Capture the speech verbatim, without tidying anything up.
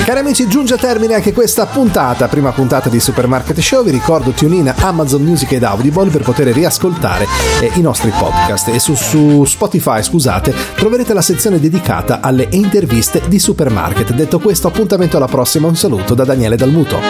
Cari amici, giunge a termine anche questa puntata, prima puntata di Supermarket Show. Vi ricordo TuneIn, Amazon Music ed Audible per poter riascoltare eh, i nostri podcast, e su, su Spotify, scusate, troverete la sezione dedicata alle interviste di Supermarket. Detto questo, appuntamento alla prossima, un saluto da Daniele Dalmuto.